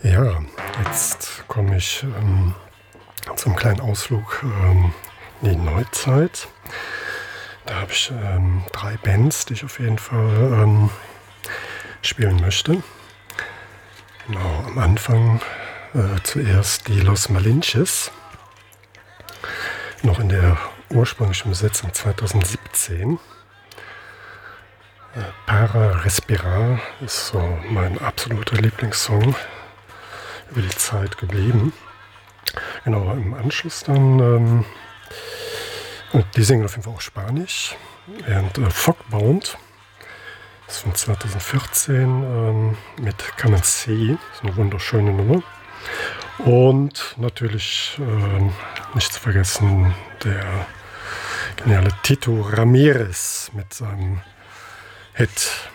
Ja, jetzt komme ich zum kleinen Ausflug in die Neuzeit. Da habe ich 3 Bands, die ich auf jeden Fall spielen möchte. Genau, am Anfang zuerst die Los Malinches, noch in der ursprünglichen Besetzung 2017. Para Respirar ist so mein absoluter Lieblingssong über die Zeit geblieben. Genau, im Anschluss dann, die singen auf jeden Fall auch Spanisch, während Fogbound ist von 2014 mit Come and See, ist eine wunderschöne Nummer. Und natürlich nicht zu vergessen der geniale Tito Ramirez mit seinem Hit